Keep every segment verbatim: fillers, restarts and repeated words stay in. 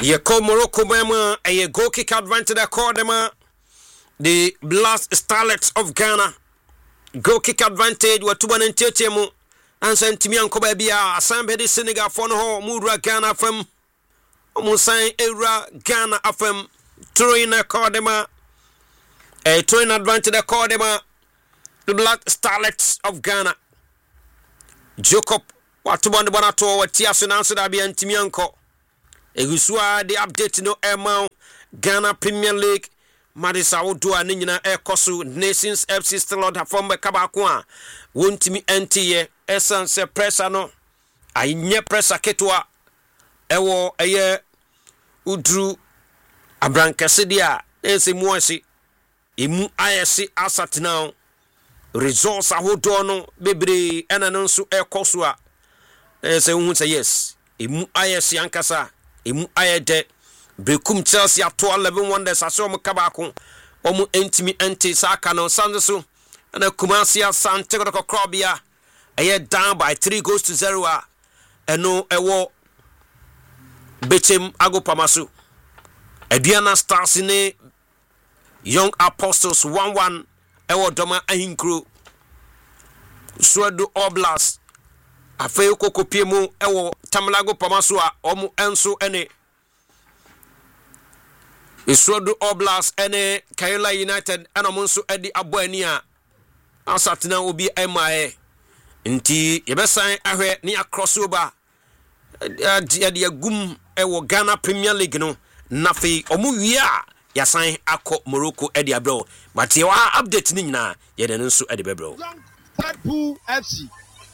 Ye ko Morocco mema a goal kick advantage that called them the Blast Starlets of Ghana. Goal kick advantage were two one and Tietemu. And sent to me and Kobabia, somebody Senegal for no Mura Ghana from Musain Era Ghana from Troina Cordema. A twin advantage that called them the Black Starlets of Ghana. Jacob, what one one at all, what Tiasun answered, I be Antimianco. Egusua the update no Emma Ghana Premier League Madisa Odua Nina Air Kosu Nations F C still on from Kabakwa won't me ente essence pressa no I nye pressa ketwa ewo eye udru abrankasidia ense muasi emu ayesi asat now results ahodo no bebre ena no nso ekoso a ense hu say yes emu ayesi ankasa emu ayede bekum Chelsea ato eleven wonders aso mo kabako omu entimi ente saka no sanso na Kumasi Asante ko Krobia aye down by three goals to zero a eno ewo Bechem Agopamasu Aduana Stars ne Young Apostles one one ewo Doma Ahinkro Suedo Oblast afei kokopie mu ewo Tamlago Pamasu a omu enso ene Suedo Oblast ene Kayla United ana munso edi aboani a asatena obi emae nti yebesan ahwe ne crossover ya de agum ewo Ghana Premier League no nafi omu wia yasan akọ Morocco edi abro but ye wa update ni nyina ye de nso edi bebro Liverpool F C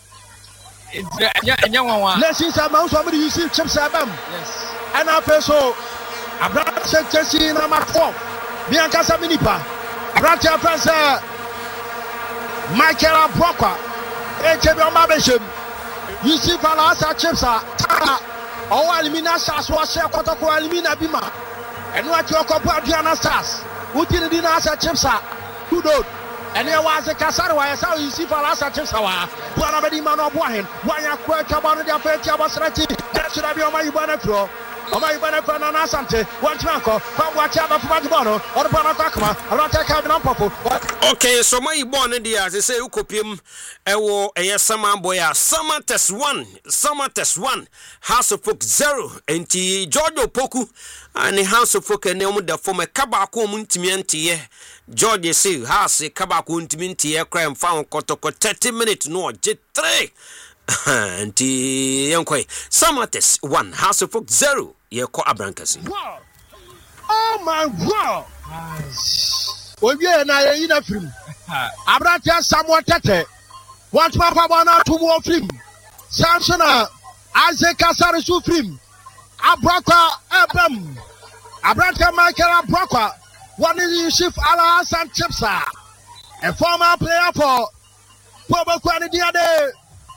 enya nwa let's say ma so me use chips abam yes and apeso abra Chelsea na mark four bianca saminipa abra Chelsea Michael Brokwa Echebe Omabeshem Yusuf Alasa Chipsa Owa Alimina Stars wa share kotoko Alimina Bima Enu ati okopo Adriana Stars Utini dina asa Chipsa Kudo Ene wa se kasari wa yasa Yusuf Alasa Chipsa wa Bwana bedi mano buahin Wanya kwe kabano dia feti abasrati Desura bi oma yubane fro Oma yubane fro na nasante Wanchmanko Kwa wachi aba fumati bono Orubana kakma Arata kabina mpopo Okay, so my born in the as they say ukopim ewo eye sama boya summer test one summer test one House of Folk zero enti George Opoku and House of Folk and the former kabako muntimianti George say house kabako muntimianti crime found kotoko thirty minutes no j three enti yankoi summer test one House of Folk zero ye ko abrankasi. Oh my God. Oye na ye ina film. Abrata Samuel Tete. What papa bona to more film. Samsona Isaac Kasari su film. Abraka Ebem. Abrata Michael Abraka. One is Yusuf Ala Hassan Chipsa. A former player for Bobo Kwani Diade.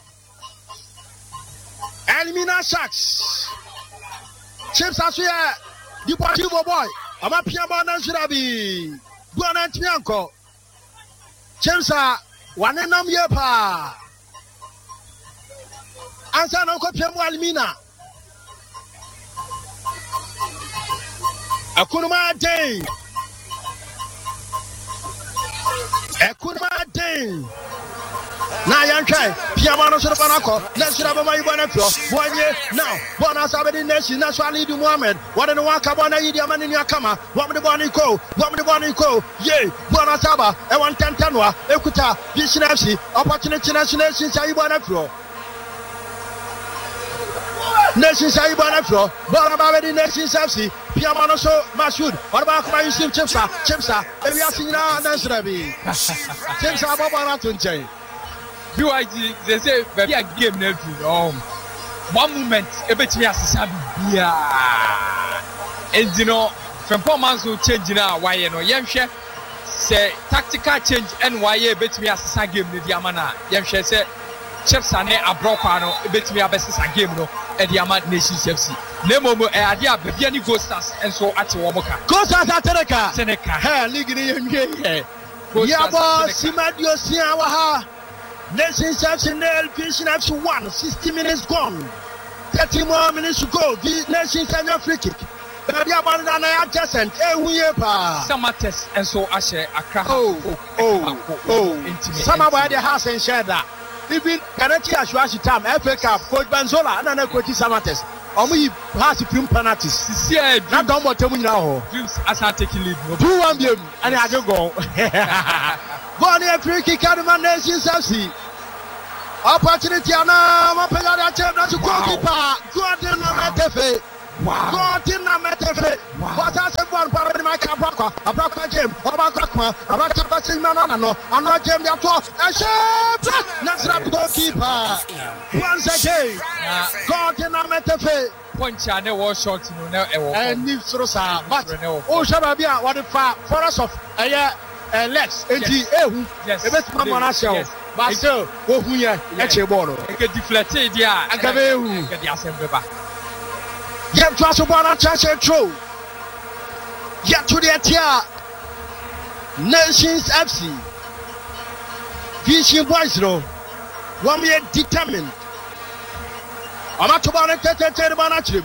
Elimina Sharks. Chipsa Suya. Deportivo boy. I'm a piano Shirabi. Buona Tianco. Chelsea, one and um yepa. Answer no copiamo Almina. Akunuma day. Akunuma day. Na yankai, Piamano Surabanako, let's have a Maybana. One year now, Bona Sabadi Nation, Nationally du Mohammed, one in one Cabana Idiaman in Yakama, one with the Bonico, one with the Bonico, yea, Bona Saba, and one Tantanwa, Ekuta, Bishnafsi, Opportunity National Saibana Pro. Nation Saibana Pro, Bona Babadi Nation Sapsi, Piamano so Masud, what about my Yusuf Chipsa, Chipsa, and we are seeing now Nasrabi. Chipsa Baba Tunjay. B Y G, they say, baby, I game never um one moment, a bit me as a sabi. And you know, from four months will change now. Why you know, Yamsha say tactical change and why you bet me as a game with Yamana. Yamsha say, Chefs and a brokano, a bit me a best as a game no, and the Yaman Nation F C. Nemo, a idea, baby, any ghost us and so at Womoka. Ghost us at Seneca, Seneca, hey, Liggy, Yabo, Simadio, Siawaha. Nations F C Vision F C one, sixty minutes gone. thirty more minutes to go. The Nations and your free kick. baby about na na adjacent eh huye pa Samates enso ahye Accra. Oh oh oh Sama boy the house and share that even Kanati Ashwashi time F A Cup coach Banzola and na coach Samates omo yi pass prim penalties see e na don botem nyina ho dreams as I take lead no two one game and I go go Bonnie free kick out man Nations F C opportunity ana ma pega da che na goalkeeper Gordon Ametefe wow Gordon Ametefe what has a one para de Mike Abrakwa Abrakwa game Abrakwa Abrakwa passing man na no ano game ya to a shot na goalkeeper once again Gordon Ametefe punch and the war shot no na e wo and if so sa but o shaba bia what the far forest of eh eh legs enti ehu e bet ma na show but still wo hu ye e che ball no e get deflected dia aka be ehu e get assemble ba get to so ball na chance throw get to the tier Nations F C Vision Boys no one we determined ama to ball na tete ba na chim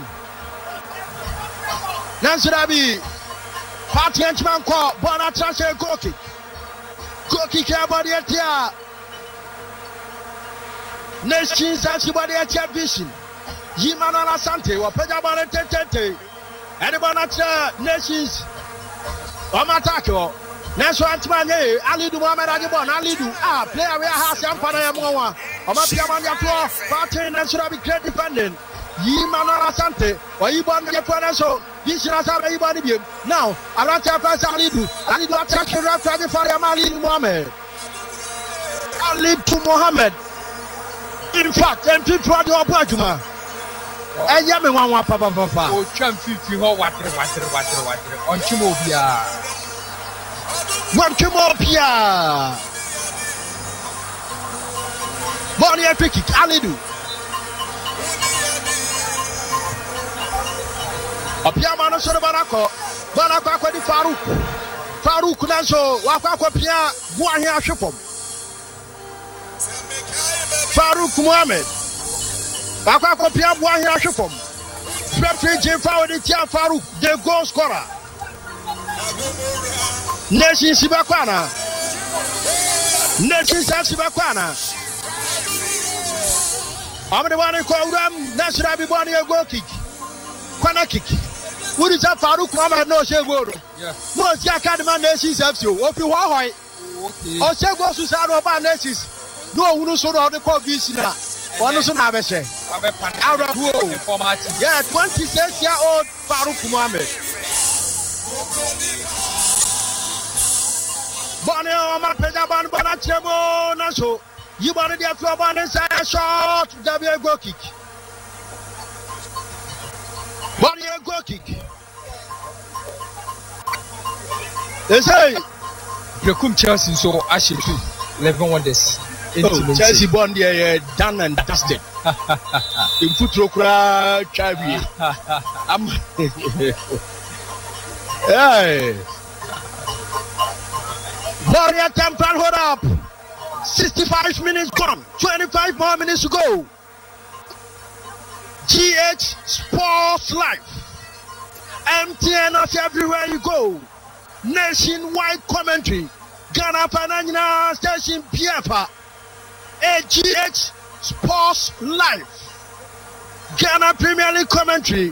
Nancy Dabi party henchman ko ball na chance goal kick goal kick about the tier Nations F C body at your vision. Yimana Asante, or Pejabana Tete, Edibana Nations, Omatako, National Antman, Ali do Mohamed Adibon, Ali do, ah, player we have some Panama, Omapiamania, party national be great defending. Yimana Asante, or Ibon Yapuanaso, Vision as everybody. Now, I want to pass Ali do, Ali do attack the right for Ali Mohamed. Ali to Mohamed. In fact, and people are your Bajuma. And Yami one papa papa. Oh, champ fifty ho water water water water on Chimobia. One Chimopia. Bonnie and Picky, Alidu. A Piamano Sorabarako, Banaka di Farouk. Farouk Nazo, Wakako Pia, Guahia Shupom. Farouk Mohamed Akwa Pia Buahia Shufom Referee Jim Fawadi Tia Farouk the goal scorer Nation Sibakwana Nation Sibakwana I'm the one who called them National Bibani a goal kick Kwana kick What is that Farouk Mohamed no say goal Most Yakadman Nations F C Opi Wahoi O say go to Sado Nations no who so the call Visina. One so na be say. Yeah, twenty-six year old Farouk Mohamed. Bone o ma peja ban bana chemo na so. You bone dey throw ball inside shot, double goal kick. Bone a goal kick. They say Prekum Chelsea so Ashitu eleven wonders. Oh, Chelsea born there uh, done and dusted. In Futrokra Chabi. I'm Hey. Warrior Temple hold up. sixty-five minutes gone. twenty-five more minutes to go. G H Sports Life. M T N us everywhere you go. Nationwide commentary. Ghana Panana Station P F A. A G H Sports Life. Ghana Premier League commentary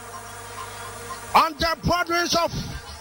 on the borders of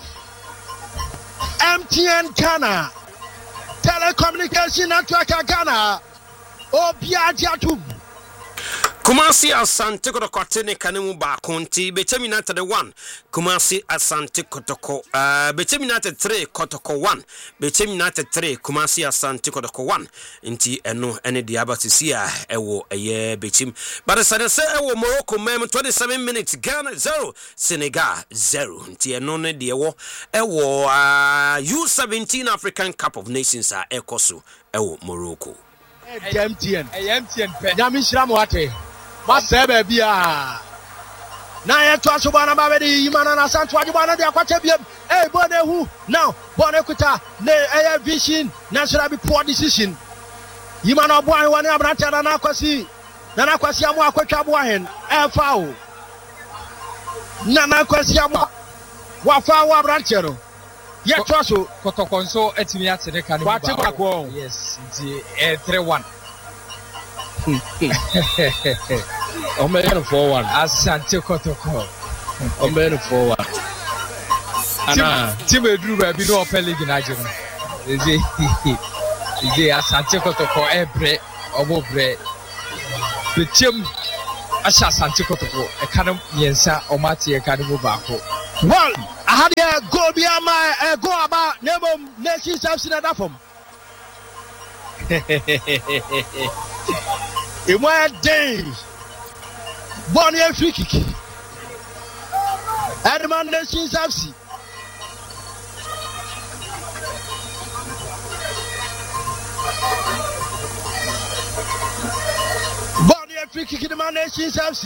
M T N Ghana, Telecommunication Network Ghana, Obiajatum. Kumasi Asante Kotoko ne kanemu ba konti Becheminate the one Kumasi Asante Kotoko uh Becheminate three Kotoko one Becheminate three Kumasi Asante Kotoko one inti eno ene diaba tisia ewo eye Bechim but the say say ewo Morocco mem twenty-seven minutes Ghana zero Senegal zero inti eno ne de ewo ewo uh U seventeen African Cup of Nations a ekoso ewo Morocco M T N M T N pe Nyami shiramu ate Masebe bia na ye to asobana ba be Yimana na Santo Adibana de akwache biem eh bone hu now bone kuta ne eh vision national be poor decision Yimana bo an wani abrante na na akwasi na na akwasi amu akwatwa bo ahen eh foul Nana Kwesiamo. Wafa wa branchero. Ye twaso Kotokonso etimi atene kan Wate bako. Yes, the eh, three one. Omen four one. Asante Kotoko. Omen four one. Ana Team Edru baby no open league na je no. Eze Eze Asante Kotoko ebre obo bre. The team Asha Asante Kotoko e kanam yensa omate e kanam bako. Well, I had a go be my uh, go about never nation self in that form. In my day, one year free kick. And man nation self. One year free kick in the man nation self.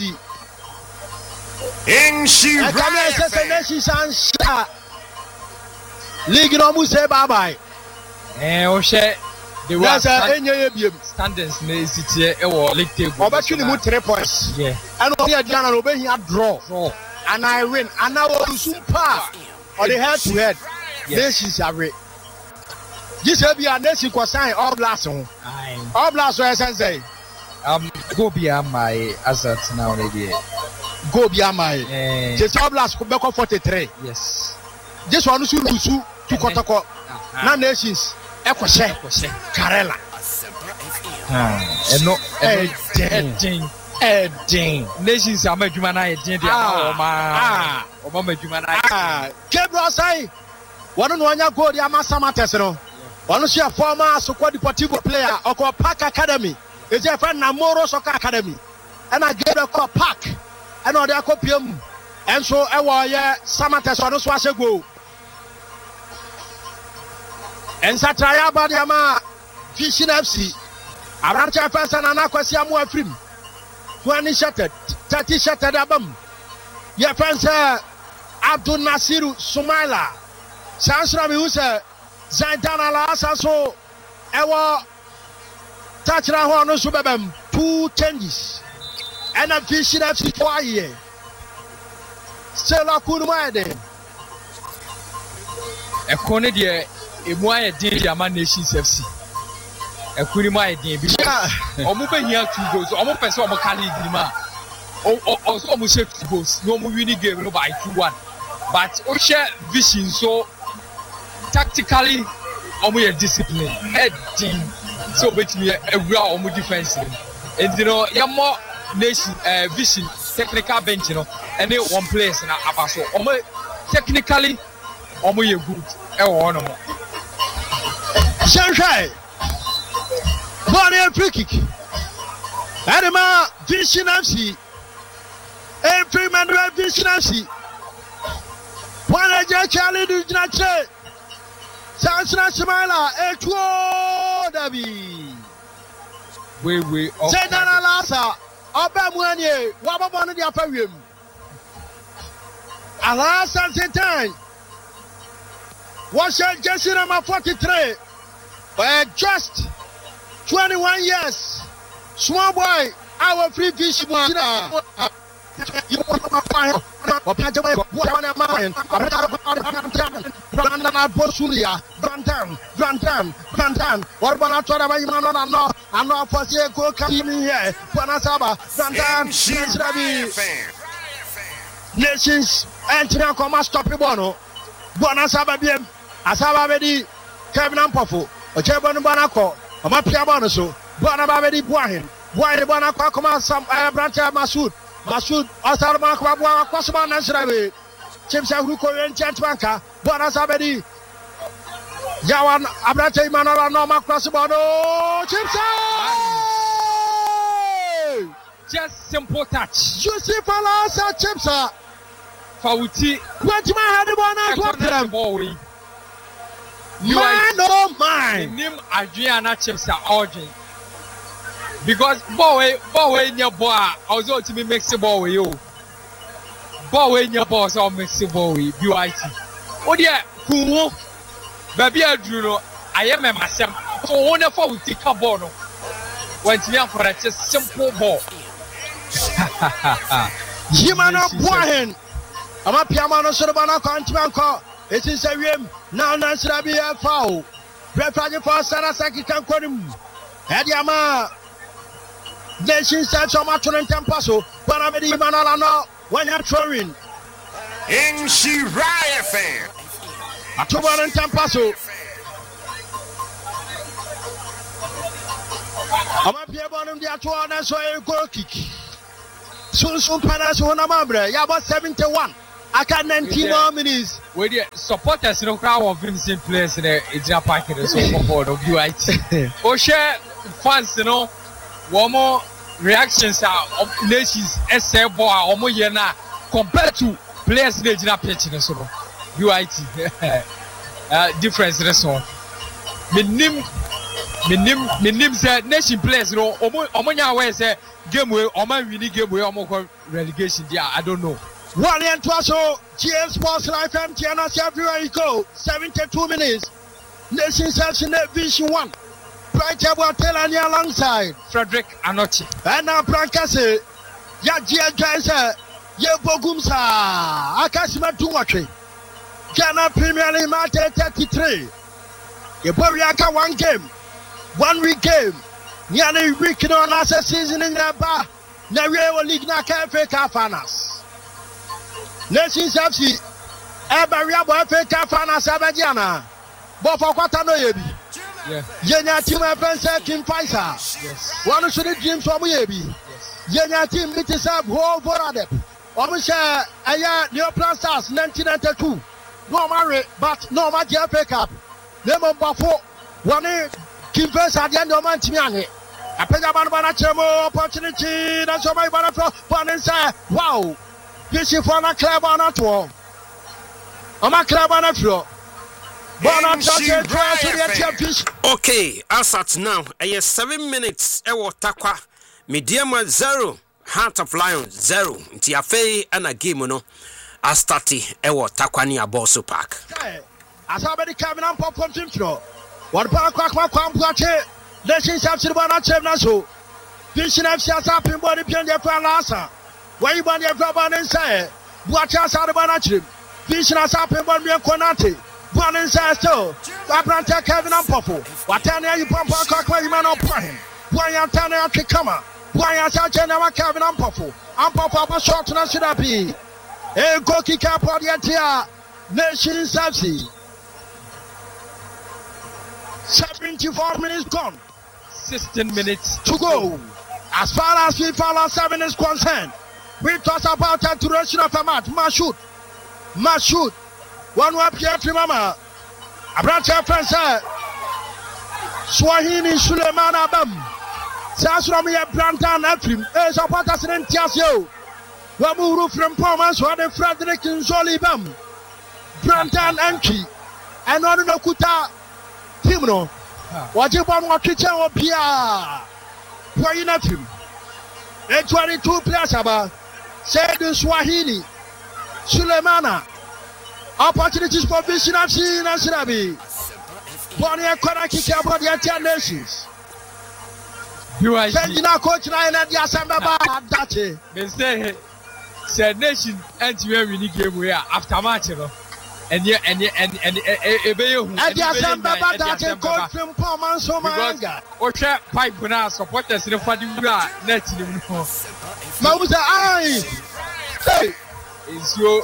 In she I come here say nation sans league no mu say bye bye. Eh o she the That's a enye biem. standings na esitie e wo league table. Obetwi ni mu three points. Yeah. And on here Ghana no be here draw. Draw. And I win. And now we super or the head to head. Nations are re. This will be a nation ko sign all blast on. Aye. All blast so say. Um go be my asset now maybe. Go be my. Eh. Just all blast ko be ko forty-three. Yes. This one su lusu to Kotoko. Na nations e ko she. Ko she. Karela. Ah. Eno Eh, Edin. Edin. Nations amadwuma na edin dia na o ma. Ah. O ma madwuma na. Ah. Gabriel say. One no anya go dia Masamates no. One so former Sokwa Deportivo player oko Park Academy. E je friend na Moro Soccer Academy. And I get a call Park. And on the copium. And so I was yeah Samates on so ase go. And Satraya Badiama Fishing F C. Arancha Fasa na Nakwasi amu afrim. twenty shattered, thirty shattered abam. Your friends Abdul Nasiru Sumaila. Sansra mi use Zaintana la asaso ewa touchra ho no so bebem two changes and a Fishing F C for year. Stella Kunumade. E kone de emu aye din dia man Nations F C. E kuni mu aye din bi. Omo be hia two goals. Omo pese omo ka league ma. O o so omo share two goals. No omo win game no by two one. But o share vision so tactically omo ye discipline. Heading so betimi ewura omo defense. And you know yamo nation uh, vision technical bench you know any one place na abaso omo technically omo ye good e wo no mo Shanghai. Body free kick. Adema Fishing F C. Every man will Fishing F C. One agent Charlie do not say. Sansra Shimala Etuo Dabi. we we Sendana Lasa. Oba Mwanye. Wababana the Aparium. Alas and Satan. Was your Jesse number forty-three? But just twenty-one years. Small boy, our free fish. You want to find or plant away what on a mind. Brandon Bosulia, Brandon, Brandon, Brandon, or Bonatora, I know, I'm not for Seco coming here. Bonasaba, Brandon, she's Rabi. Nations, Antina Coma Stopibono, Bonasaba, Asaba Bedi, Kevin Ampofo, or Jebon Bonaco, or Mapia Bonaso, Bonabadi Boahin, why the Bonaco come some Branta Masud. Masud Asarma Kwabwa Kwasman Nasrabe Chimsa Ruko and Chantwanka Bonasabedi Yawan Abrate Manora Noma Crossabano Chimsa just simple touch Joseph Alasa Chimsa Fauti what my had the ball man no mine name Adriana Chimsa Origin because boy boy in your boy also to be mix the ball with you boy in your boss or mix the ball with you I T oh dear who baby I drew no I am myself so wonderful we take a ball no when to for a just simple ball Himano Boahen ama piama no so ba na kwantima nko eti se wiem na na sra bi e foul refaje for sara sakita nkonim e dia ma Nation said so much on Tempaso, but I'm the Manalano when you're throwing in Shiraya fan. A two one in Tempaso. I'm up here on the Atuana, so a goal kick. Soon, soon, Panas on a member. Yeah, about seventy-one. I can't nineteen more minutes. With the supporters, no crowd of Vincent players in the Japan, so board of U I T. Or share fans, you know. One more reactions are of nations S A boy or more yena compared to players in the pitch in so U I T uh, difference in so minim minim minim say nation players no omo omo nya we say game we omo win game we omo relegation there I don't know one and two so G M Sports Life M T N everywhere you go seventy-two minutes nation says in division one. Right about telling alongside Frederick Anochi. And now Prankase, Yagia Jaisa, Yebogumsa, Akasima Tumachi, Ghana Premier League match thirty-three. Yeboriaka one game, one week game, nearly week on last season in the bar, Narewa League Naka F A Cup finals. Nations F C, Ebariabo F A Cup finals, Abadiana, Bofo Quatano Yebi. Yeah. Yenya team friends Kim Faisal. Yes. One should dream from Yebi. Yenya team it is up whole Boradep. Omusha Aya Neoplan Stars nineteen ninety-two. No marry, but no match F A Cup. Nemo Bafo. One Kim Faisal at the end of Mantimiani. A Pegaman Banachemo opportunity. That's all my banner. One inside. Wow. This is for a club on a tour. I'm a club on a floor. Okay, as at now, I have seven minutes. Ewo takwa, Mediama zero, Heart of Lions zero. Ntiafe and a game no. I started Ewo takwa ni Aboso Park. As I be coming up from Timflo. What park quack quack quack? Nation Sapsi Bana Chemnaso. Vision F C as up in body pian de Palasa. Why you want your grab and say? Watch us out of Banachim. Vision as up in body Konati. One inside so, Abranta Kevin and Popo. What any you pump a cock where you man up him? Why you turn out to come? Why you such a Kevin and Popo? And Papa was short and should have been. A cookie cap on the entire nation F C. seventy-four minutes gone. sixteen minutes to go. As far as FIFA seven is concerned, we talk about the duration of a match. Must shoot. Must shoot. One up here to Mama. Abranta Fransa Swahini Suleiman Abam. Sasrami Brantan Afrim. As a part in Tiasio. Wamuru from Pomas, one of Frederick Nzoli Bam. Brantan Anki. And on the Kuta Timno. What you want what kitchen or Pia? Why you not him? A twenty-two players about said Swahili Suleimana. Opportunities for Vision F C in Asirabi. Bonnie Koraki about the entire nations. You are saying coach nine and the Assembly that they say said nation and you win game we are after match, you know. And yeah, and yeah, and and and the Assembly that coach from Poman Somanga. Or share pipe now supporters in the Fadi net. Mausa I hey is your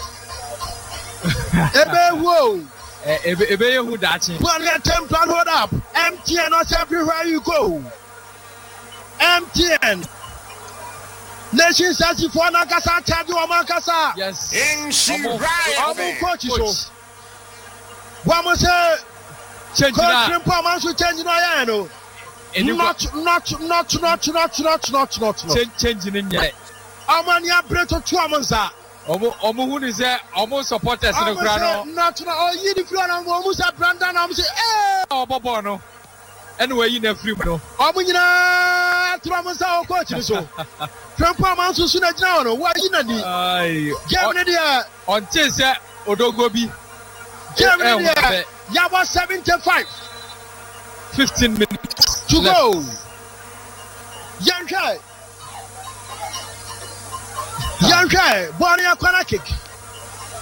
Ebe wo ebe ebe who that one let them plan hold up M T N us everywhere you go M T N Nation says if one Nakasa charge you Makasa yes in Shiraya coach so one must say change coach Poman should change na no not not not not not not not not change changing in yet Amania Breto Chuamanza Omo omo who is there? Omo supporters in the ground. Not now. Oh, you the floor and omo say Brandon. I'm say, eh. Oh, Bobo no. Anyway, you never free no. Omo you na. Tuamu sa o coach ni so. Trumpa man so suna jina no. Why you na di? Ay. Game ni dia. Until say Odogobi. Game ni dia. Ya was seventy-five. Fifteen minutes to go. Yankai. Yankai, Bonnie a corner kick.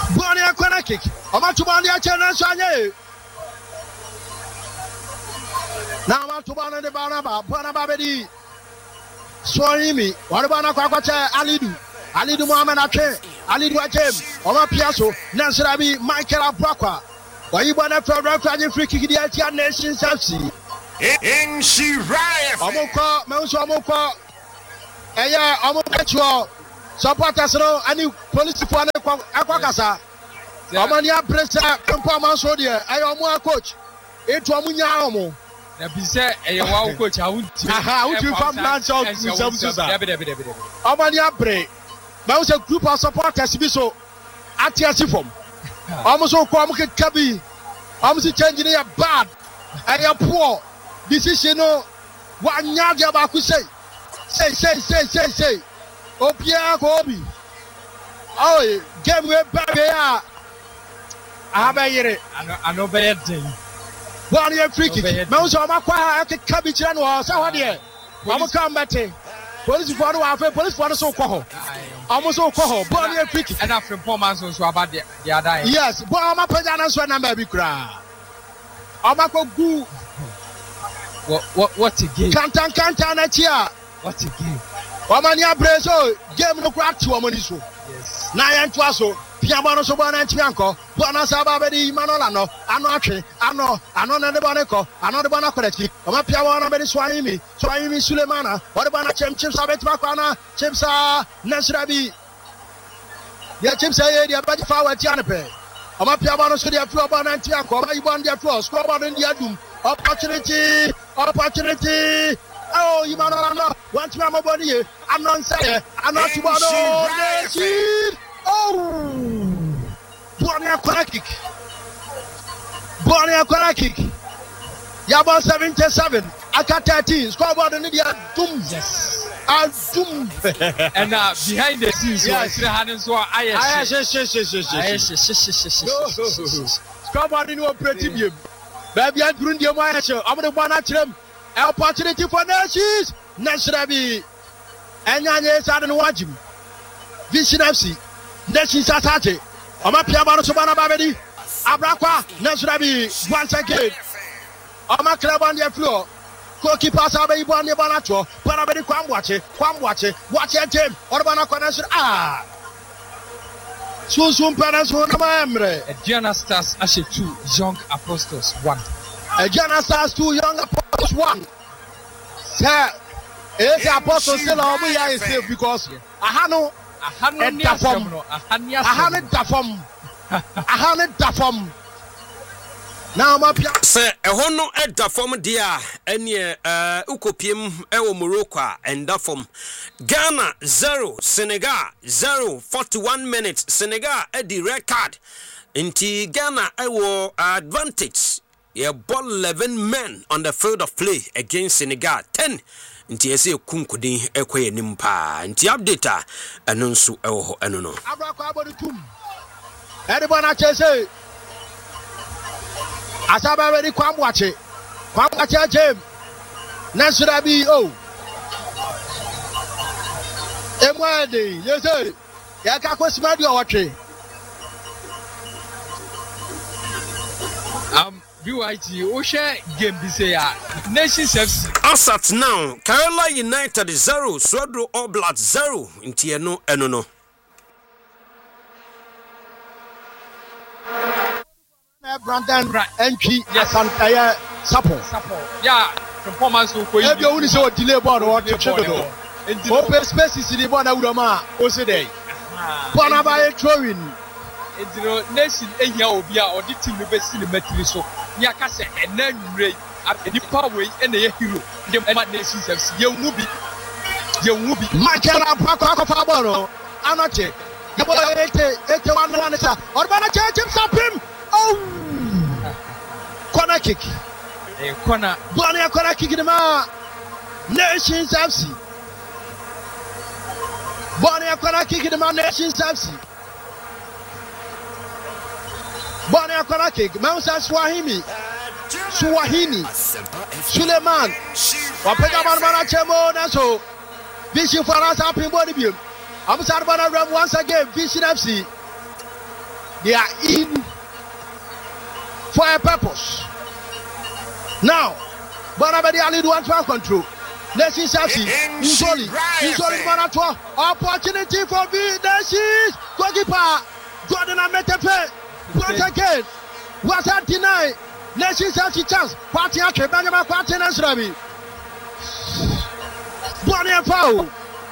Bonnie a corner kick. Omatubani a challenge Sanye. Now Matubana de Banaba, Banababedi. Swahimi, what about Aquacha Alidu? Alidu Mohamed Ake, Alidu Akem, Oma Piasso, Nasrabi, Michael Abrakwa. Why you want to throw a free kick the Asian Nations F C? In Shiraya. Omoko, Mouso Omoko, Aya, Omokacho, supporters, and police for Aquacasa. Omania Pressa, Performance Odia, I am one coach. It's Omunya. Na bisa e wa coach a wunti aha wunti from match of some so Omania Bre there was a group of supporters bi so atiasi form almost so come kabi almost changing your bad and your poor decision no wanya dia ba ku say say say say say say opia ko obi oh game we back here abayere ano be den one year free kick. Mouse on my quiet cabbage and was out here. I'm a combat. Police for the warfare, police for the so called. Almost so called. One year free kick. And after four months or so about the other. Yes, but I'm a pajamas when I'm baby cry. I'm a go. What what what a game? Can't can't can't here. What a game. Omania Brezo, game no crack to Omoniso. Yes. Nine Twaso. Piamano so bona ntianko bona sababa di manola no ano atwe ano ano na de boneko ano de bona koreti o ma piawo be swahimi swahimi Sulemana o de bona chem chem sabet makwana chemsa Nasrabi ya chemsa ye dia baji fa wati anepe o ma piawo no so dia fu bona ntianko o ma yibon dia fu score bona dia dum opportunity opportunity oh yimanola no want me amoboni ye ano nse ano tubano oh, Bonia corner kick. Bonia corner kick. Yabon seventy-seven. Aka thirteen. Scoreboard in India. Doom. Yes. And doom. And uh, behind the scenes, yes. Yes, yes, yes, yes, yes, yes, yes. Scoreboard in operative game. Baby, I grew the Moya. I'm the one at them. Opportunity for Nations. Nasrabi. And Yanis, I don't watch him. Vision F C. Nations Atati. Oma Piabano Subana Babedi. Abrakwa. Nasrabi. Once again. Oma club on the floor. Goalkeeper Sabe Ibon Banacho. Parabedi Kwam watch it. Kwam watch it. Watch it, Jim. Orbana Connection. Ah. Susum Panas Emre. Gianna Stars Ashe two. Young Apostles one. Gianna Stars two. Young Apostles one. Sir. It's the Apostles still on me. I say because I know. A hundred dafom, a hundred dafom, a hundred dafom. Now, my pia. Sir, a hono at dafom dia, any uh ukopim ewo Morocco and dafom. Ghana zero, Senegal zero, forty-one minutes. Senegal a the red card. Inti Ghana ewo advantage. Yeah, ball eleven men on the field of play against Senegal ten. Nti ese kunkudin ekoye nimpa nti update a eno nso ewo ho eno no abrakwa abodutum edibona chese asaba beri kwamwache kwamwache jem Nasrabi o emwade yese yaka kwesima di owatwe um B Y T Osha game bi say ya Nations F C as at now Kerala United zero Swadro All Blacks zero nti eno eno no Brandon entry Asantaya Sapo Sapo yeah performance ko yi e bi uni say o delay ball o chedo open spaces in the ball na udoma o say dey ball by throwing ediro nation ehia obi a odi team be si le matri so ya ka se ena nwure nipa we ena ye hero dem ma nation F C ye wu bi ye wu bi Michael Abrakwa akofa ball no anoche the ball ete ete one one sa orbana chim sapim oh corner kick eh corner ball ya corner kick de ma Nations F C ball ya corner kick de ma Nations F C Bonia corner kick, Moussa Swahimi, Swahini, Suleiman, Wapega Manmana Chemo, Naso, Vision for us up in Bodibium. I'm Sarbana Ram once again, Vision F C. They are in for a purpose. Now, Bonabedi Ali do want to control. Let's see Sassy. Usually, usually Manato. Opportunity for B. Nations. Goalkeeper. Gordon Ametepe. Once again. Was that denied? Let's see Sassy chance. Party after Benjamin Party and Srabi. Bonnie and foul.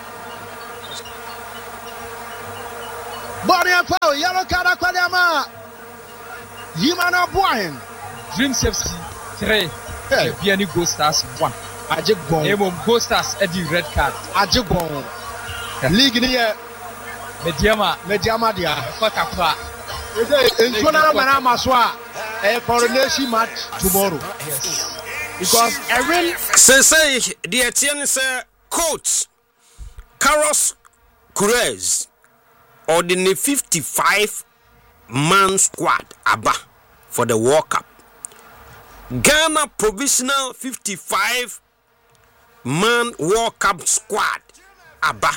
Bonnie and foul. Yellow card. Aquadama. Yimano Boyan. Dreams F C three. Biani Ghost Stars one. Ajibon. Emo Ghost Stars Eddie red card. Ajibon. League here. Mediama. Mediama dia. Fakapa. In Sona Manama Swa. A coronation match tomorrow. Yes. Because every Sensei, the Etienne say coach Carlos Cruz or the fifty-five man squad Abba for the World Cup. Ghana provisional fifty-five man World Cup squad Abba.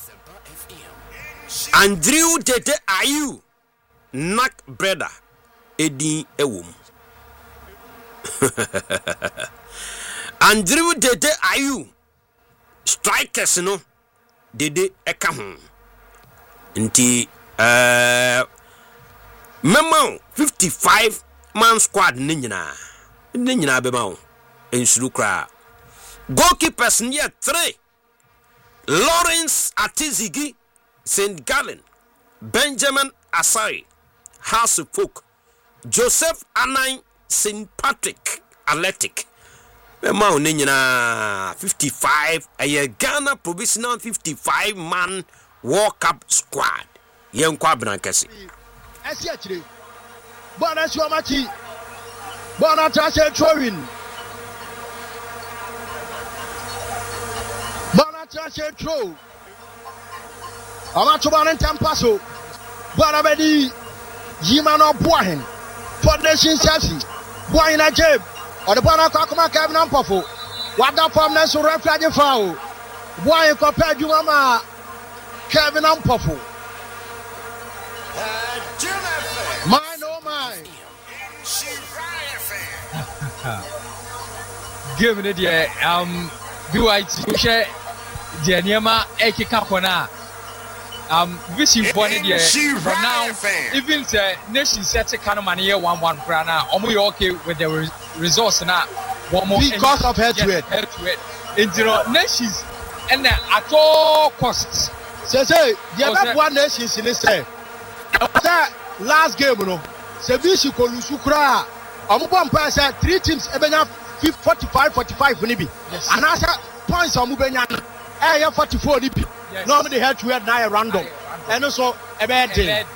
Andrew Dede Ayu Nak brother Eddie Ewum. Andrew Dede Ayu strikers no Dede Ekahun. Nti uh Memo fifty-five man squad ni nyina ni nyina be ma wo ensuru kra goalkeepers ni three Lawrence Atizigi Saint Gallen Benjamin Asai Hasufuk Joseph Anai Saint Patrick Athletic be ma wo ni nyina fifty-five a Ghana provisional fifty-five man World Cup squad yen kwa brankesi Esi achire. Bona Suamachi. Bona Tasha Trovin. Bona Tasha Tro. Amachuban Tampaso. Bona Bedi. Yimano Boahen. Foundation Chelsea. Boina Jeb. Or the Bona Kakuma Kevin Ampofo. What the form Nasu Refragin Foul. Boy compared you Mama Kevin Ampofo. Mine, oh mine. Give me the um do I share the Niema Eki Capona. Um wishing for the for now even the nation set a kind of money one one brana almost okay with the re- resource now one more because of head to head head to head in the nations and at all costs. Say say the other one nations in this say last game no se bishi ko lusu kra ombo mpa say three teams ebenya forty-five forty-five ni bi anasa points omo benya no eh forty-four ni bi no me the head to head na random and so ebe dey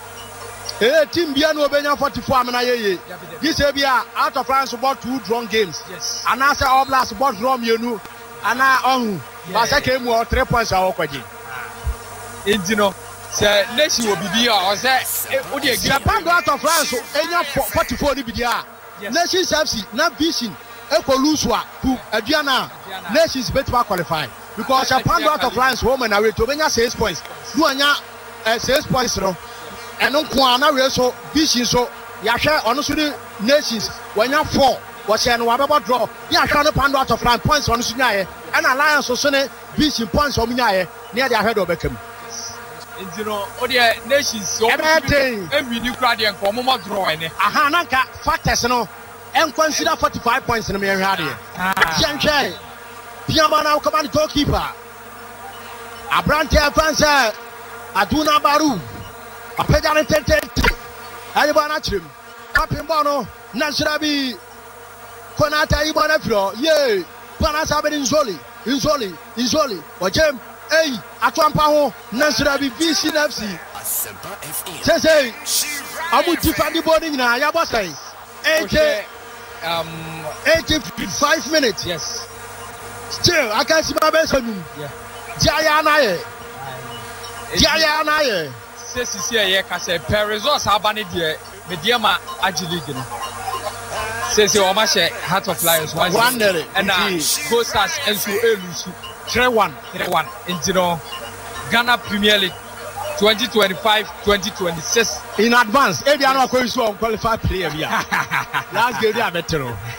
eh team bia no benya forty-four amena yeye this e bia out of France about two drawn games anasa all blast about draw mienu ana ohun ba say ke mu three points awokwaje Indino say nation will be there or say o dey Japan out of France enya forty-four ni bi dia Nations F C na vision e ko lose wa to aduana Nations bet to qualify because Japan out of France home and away to benya six points do anya six points no eno ko na we so vision so ya hwe ono so the Nations wanya four was say no ababa draw ya hwe no Pando out of France points ono so nyae and Alliance so ne vision points o nyae near their head obekam you know, all the nations so everything. Every new crowd and come more draw any. Aha, nanka factors no. And consider forty-five points in the main area. Janche. Piamana command goalkeeper. Abrante France. Aduna Baru. Apejane Tete. Ayibana Trim. Kapimbono. Nasrabi. Konata Ibana Flo. Yay. Panasabe Inzoli. Inzoli. Inzoli. Ojem. Hey, Atwampa ho Nasra B B C F C. Say say, amu defend the body na ya boss say. eighty um eighty-five minutes. Yes. Still I can see my best on you. Yeah. Jaya na ye. Jaya na ye. Say see here ka say per resource abane de mediama agili gino. Say say o ma share Heart of Lions one nil and Go Stars enso elusu. three one three one in Ghana Premier League twenty twenty-five twenty twenty-six in advance. If you are not going to qualify player, last game they are better.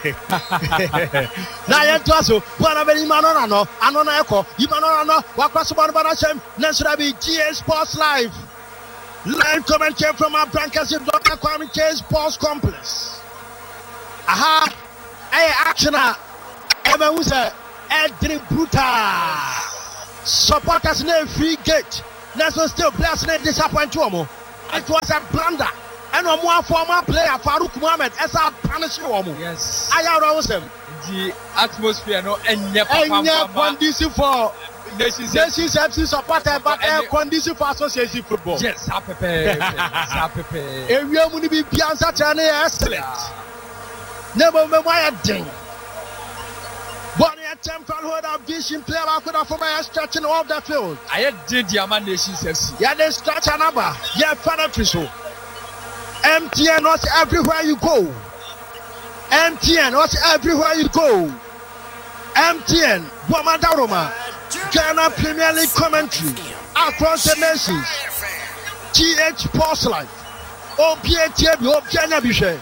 Now you to us, what about you? Manona no, Anona Echo, you Manona no. What was about Banasham? Next to be G A Sports Live. Live commentary from our Brancas Doctor Kwame K Sports Complex. Aha, hey, actioner. Ever was a Edri Bruta. Supporters name free gate. Let's still bless name disappoint you. It was a blunder. And a more former player, Farouk Mohamed, as a punish you. Yes, I always him. The atmosphere no and never condition for nations F C supporter, but a condition for association football. Yes, happy, happy. If you want to be Piazza Chane, excellent. Never mind why a ding. Bonnie temporal holder vision player could have for my stretching off the field. I did Yaman Nations F C. Yeah, they stretch a number. Yeah, fanatry so. M T N was everywhere you go. M T N was everywhere you go. M T N, Bomadaroma, Ghana Premier League commentary across the nations. G H Sports Life. O P A T B, O P A Nabishe.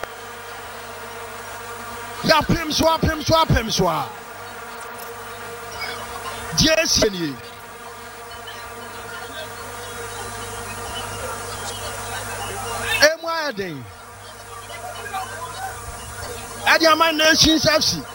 Ya pim swap, pim swap, pim swap. Yes, Emu Adi Adiaman Nations F C.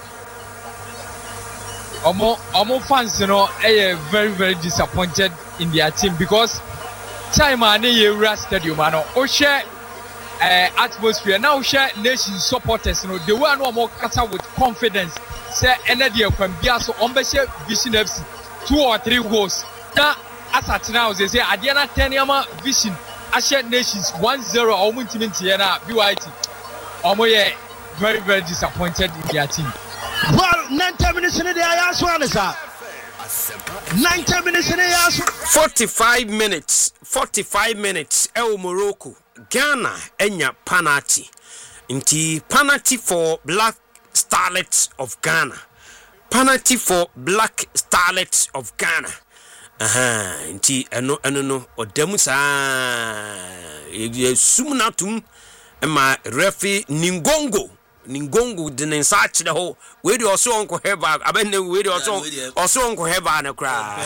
Omo Omo fans, you know, are very very disappointed in their team because time and year stadium, ano. O share atmosphere now. Share nation supporters, you know, they were no more kata with confidence. Say energy from Biaso Ombeshe Vision F C two or three goals. Now as at now they say Adiana Tenyama Vision Asher Nations one zero Omuntimentiana B Y T. Omoye very very disappointed in their team. Well, ninety minutes in the ass one is that. ninety minutes in the ass. forty-five minutes. forty-five minutes. El Morocco. Ghana enya penalty. Inti penalty for Black Starlets of Ghana. Penalty for Black Starlets of Ghana. Aha, inti eno eno no odemusa e sumnatum ema referee Ningongo Ningongo de nsachi de ho we de oso onko heba abenne we de oso oso onko heba na kra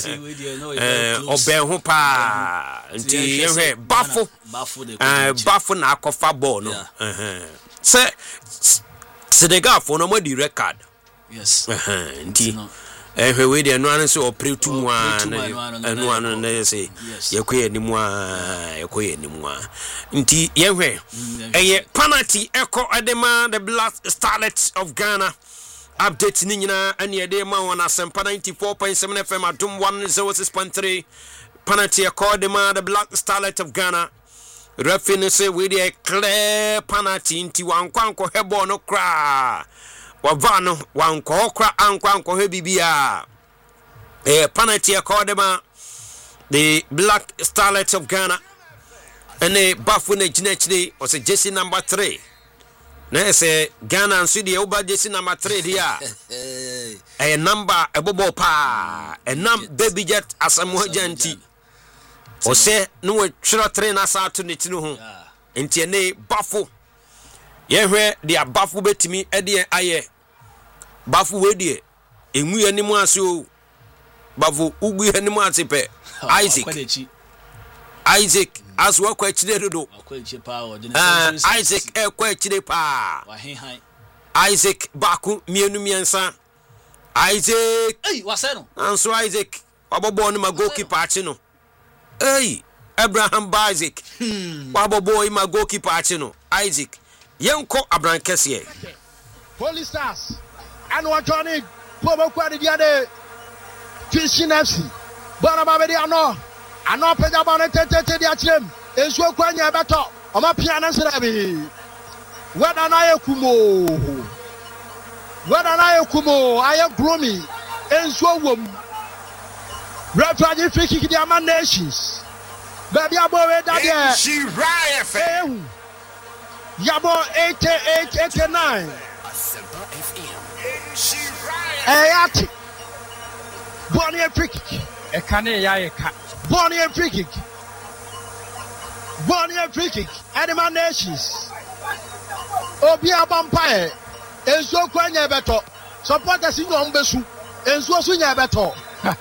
eh oben ho pa inti ehwe bafo bafo na akofa ball no eh se Senegal for no di record. Yes. Uh-huh. Indeed. Eh, we dey no an so operate to one and one na say yekoye ni mu a yekoye ni mu a nti yehwe eh penalty echo adema the Black Starlets of Ghana update ni nyina ane ede ma won asempa ninety-four point seven F M adum one oh six point three penalty echo adema the Black Starlets of Ghana. Referee say we dey clear penalty nti wankwanko hebo no kra wavano wanko kra ankwanko he bibia eh penalty accordema the Black Starlets of Ghana and a bafu na ginechini was a jersey number three na say Ghana and Sweden oba jersey number three dia a number ebobo pa a num baby jet asamu janti o se no we three three na sa to nitinu ho enti ne bafu yehwe dia bafu betimi e de aye bafu we de emu yanimu aso bafu ugu yanimu asepe Isaac Isaac aswa kwa chide dodo Isaac e kwa chide pa Isaac baku mienu miensa Isaac eh waseno anso Isaac obobo no ma goalkeeper achi no hey Abraham Isaac wabobo ma goalkeeper achi no Isaac yenko Abraham Kessier Police Stars and what Johnny Bobo Kwadi Diade Vision F C Bona Babedi ano ano peja bana tete dia chrem enso kwanya beto o ma piano srabi weda na yekumo weda na yekumo aye gromi enso wom referee free kick dia man nations baby abo we da dia She Ryan Yabo eighty-eight eighty-nine She Ryan Ayati Bonnie free kick e kane ya ye ka Bonnie free kick Bonnie free kick. Animal Nations. Obia Vampire. Enzo Kwanya Beto. Supporters in Umbesu. Enzo Sunya Beto.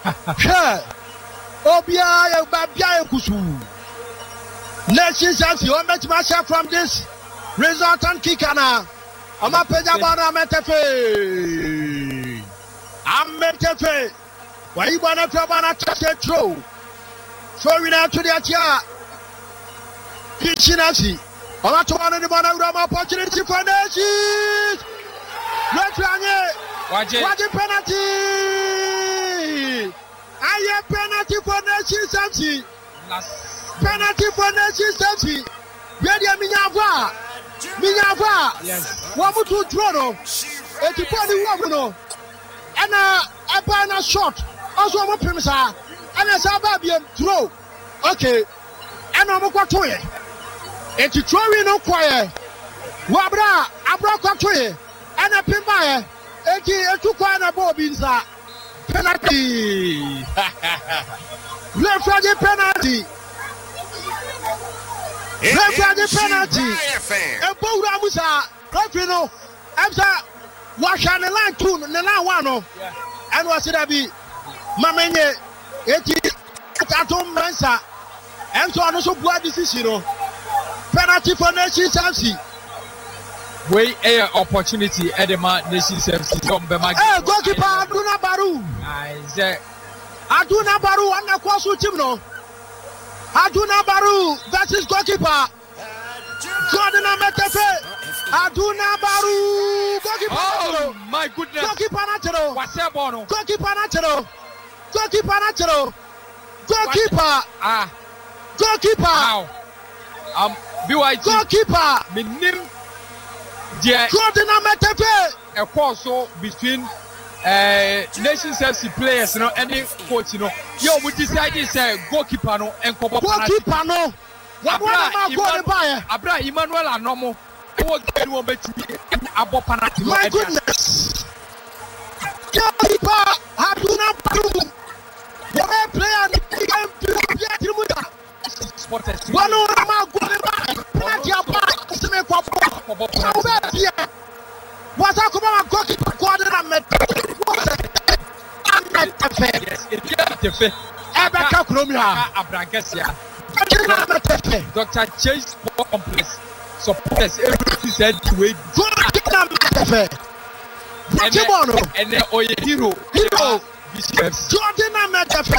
Obia Babia Kusu. Nations as you met myself from this resultant kickana. I'm a Pejabana Metefe. I'm Metefe. Why you wanna Trabana touch it through? Throwing out to the Atia. Kitchenasi. I'm not one of the one opportunity for Nations. Let's run it. Watch it penalty. I have penalty for Nations M C. Penalty for Nations M C. Ready, Minyava. Minyava. Yes. One more to throw. It's a funny woman. And a banner shot. Also, I'm a premiser. And a Sababian throw. Okay. And I'm a quatoy. It's a throwing no choir. Wabra, Abra quatoy. And a pimba. It's a two corner bobinsa. Penalty. Referee penalty. Referee penalty. And Boura Musa. Referee no. Amsa. Wash on the line two. The line one. And what's it be? Mamene. Eti. Tatum Mensa. And so on also blood decision. Penalty for Nations M C. Way air opportunity Edema Nations M C. Hey, goalkeeper Aduna Baru. Isaac. Aduna Baru and the Kwasu Timno. Aduna Baru versus goalkeeper. Jordan Ametefe. Aduna Baru. Goalkeeper. Oh my goodness. Goalkeeper Natural. What's that bono? Goalkeeper Natural. Goalkeeper Natural. Goalkeeper. Ah. Goalkeeper. Wow. Um, B Y G. Goalkeeper. Minim. Yeah. Jordan Ametefe. A course between uh, Nations F C players, you know, any coach, you know. Yo, we decided say goalkeeper no and goalkeeper no. What Abra, Abra Emmanuel Anomo. My goodness. Goalkeeper Aduna Baru. What player one of my goalkeeper. What's up about goalkeeper? Gordon Ametefe. Yes, it's the fifth. Abaka Kromia. Abragesia. Doctor Chase Complex supporters everything said to wait. And then Oye Hero. Hero. Jordan Ametefe.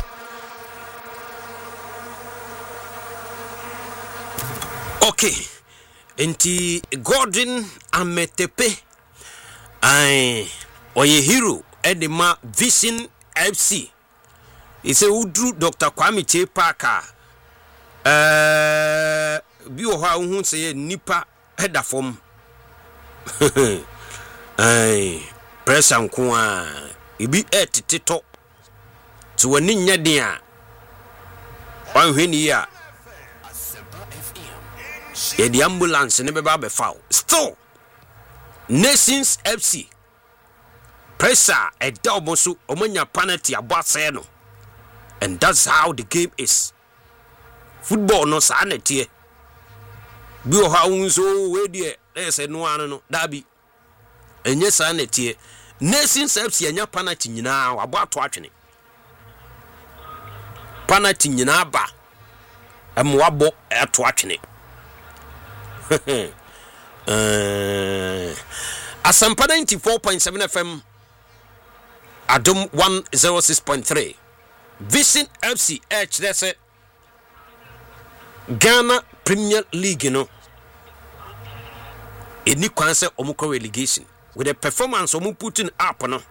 Okay. Enti Gordon Ametepe. Ai Oye Hero Edema Vision F C. Ise udru Doctor Kwame Che Parker. Eh bi wo ha hu se nipa heda fom. Ai pressure nko a ibi etiteto. To wani nya den a. Wan hweni ya. Yeah, the ambulance never be foul. Still, Nations F C pressure a double so omanya penalty about seno, and that's how the game is. Football no sanity. Bio how so we there. There's a no one no dabi. And yes, sanity. Nations F C anya penalty nyina about to watch it. Penalty nyina ba. Amwabo at watching it. uh, Asampa ninety-four point seven F M, Adum one oh six point three, Vision F C H, that's it. Ghana Premier League, you know. Any concept of Muko relegation with a performance of Muputting up, no?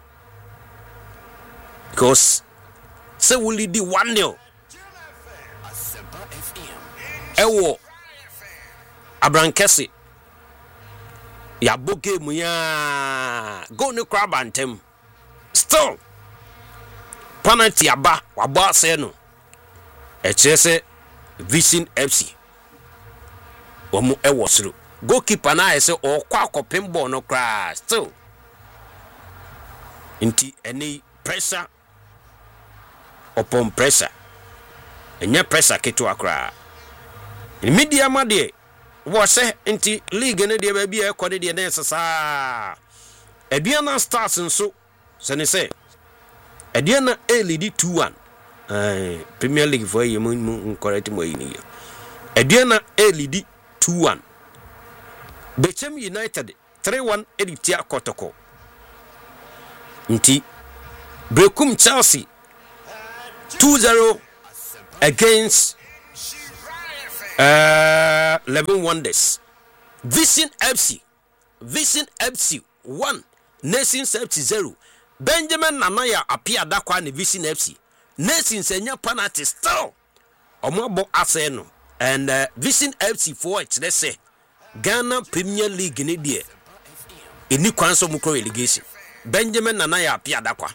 Because so will it be one nil. Ewo Abrankesi ya boke mu ya go ne crab antem still penalty aba wabo ase no e chese Vision F C omu ewo suru goalkeeper na ese o kwa akopem ball no crash still inti any pressure upon pressure enya pressure ketu akra media ma de wo se nti league ne de ba bia e kode de ne sasa Aduana Stars nso se ne se Aduana A lead two one eh Premier League for you mun correct mo yi Aduana A lead two one Bechem United three one editia Kotoko nti Brekum Chelsea two zero against uh eleven Wonders. Vision F C Vision F C one Nations F C zero. Benjamin Nanaya appear dakwa ne Vision F C. Nations enya penalty still. Omobo aseno and uh, Vision F C four it's let's say Ghana Premier League ne die. Eni kwanso mukro relegation. Benjamin Nanaya appear dakwa.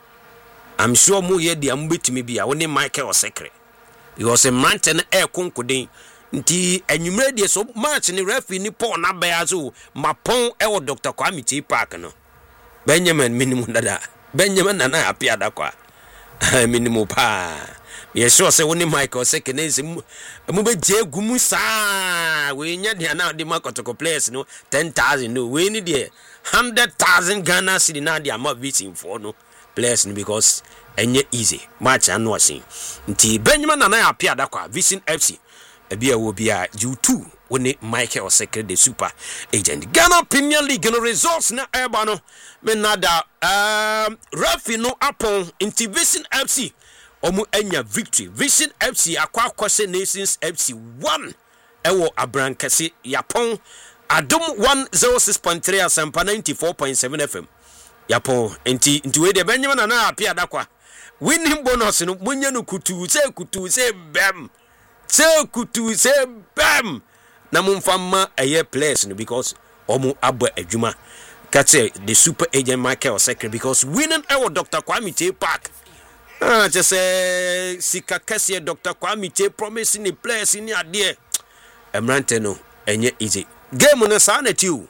I'm sure mu ye dia mbetimi bia woni Michael Osekre. Because a mountain air konkodin nti enwumre die so match ni referee ni Paul na baya so mapon e wo Doctor Kwame T Park no. Benjamin minimum dada. Benjamin Nana apia da kwa. Minimum pa. Ye sure say woni Michael Osekre na se mu be je gumu sa. We nya dia na de makotoko players no ten thousand no. We ni de one hundred thousand Ghana cedi na dia ma beating for no. Players because enye easy match and washing nti Benjamin Nana apia da kwa Vision F C ebia wo bia U two woni Michael Osekre the super agent Ghana Premier League no results na eba no menada um referee no upon nti Vision F C omu enya victory Vision F C akwa kwase Nations F C one ewo abrankase Yapon Adom one oh six point three Asampa ninety-four point seven F M Yapo enti enti we de Benjamin Nana apia dakwa winning bonus no munye no kutu se kutu se bam se kutu se bam na mumfama eye players no because omu abo adwuma kate the super agent Michael Osekre because winning our Doctor Kwame T Park ah just say sika kase Doctor Kwame T promising the players in ade emrante no enye easy game no sa na tiu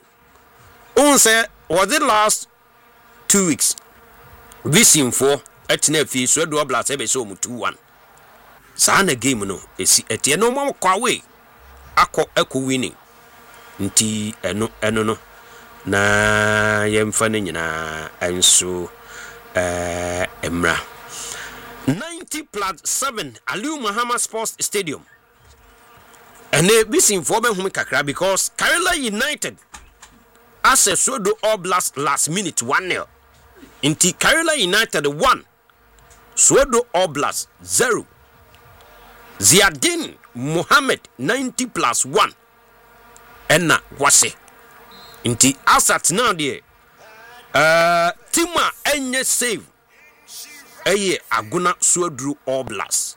un say was it last two weeks Vision four etne fi so do blast e be so mu two one sa na game no esi etie no mo kwa we akọ eko winning nti eno eno no na yemfa ne nyina enso eh emra ninety plus seven Aliu Muhammad Sports Stadium ene Vision four be humi kakra because Kerala United as a so do all blast last minute one nil Inti Kerala United one Swedo Oblast zero Ziadin Mohammed ninety plus one Enna Wase Inti Asat now there uh, Tima enye save Eye Aguna Swedru Oblast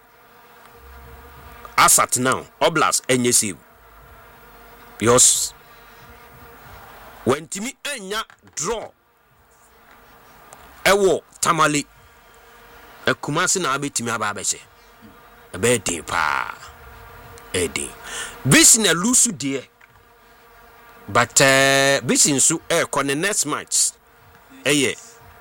Asat now Oblast enye save Because when Timi enya draw Ewo Tamale Ekumasi na abetimi aba abese ebe din pa edi Vision lose there but uh, Vision so e kon next match eye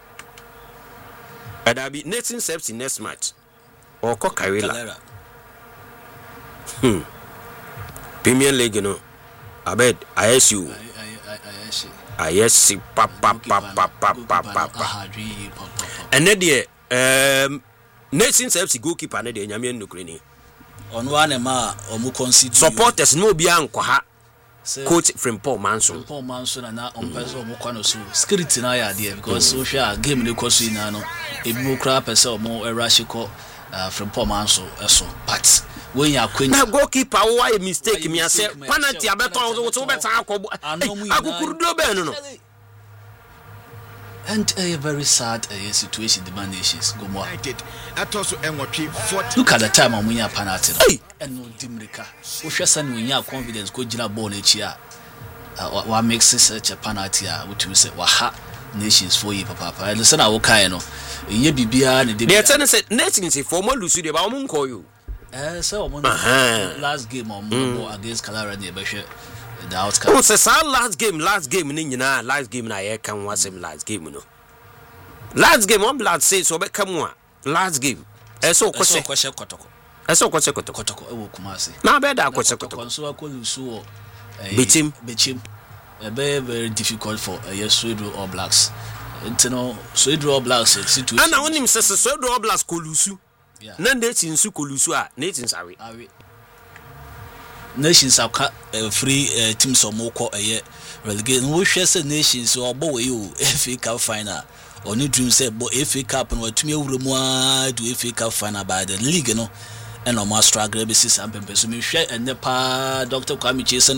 adabi next steps in next match or ko Kerala hmm Premier League no abed I S U I S U pa pa pa pa pa pa pa and then um Nations F C goalkeeper na de nyame nnukreni ono ane ma omu concede supporters no bia nkwa ha coach Frimpong Manso Frimpong Manso na na ompeso omu kwa no so security na ya there because so sure game ne koso ina no ebi mo kra pese omu rush ko Frimpong Manso eso but when you are na goalkeeper why a mistake me say penalty abeto wo so better akọ akukurudo be no no and a very sad uh, situation the man nations go more did that also enwotwe forty look at the time when you penalty no and no dimrika wo hwesa no nya confidence go gina ball na chi a wa makes such a penalty a what you say wa ha nations for you papa papa listen na wo kai no nya bibia na de they tell say nations for mo lose dey ba mo nko you eh so mo last game on mm. against Kalara dey be hwe the outcome. Oh, say last game, last game ni nyina, last game na ye kan wasem last game no. Last game on blood say so be come one. Last game. E so kwese kwese kotoko. Eso ko chekoto Kotoko e wo Kumasi na be da ko chekoto konso akolusu wo Bechim Bechim very very difficult for uh, yes Sweden All Blacks ntino Sweden All Blacks situation ana onim sese Sweden All Blacks kolusu na ndeti nsu kolusu a ndeti nsawe awe Nations aka uh, free uh, teams omoko eye relegation wo hwe se Nations obo we o F A Cup final oni dream say bo F A Cup no watumi awuremu a do F A Cup final by the league no and no more struggle be six and so me hwe enne pa Doctor Kwame Chase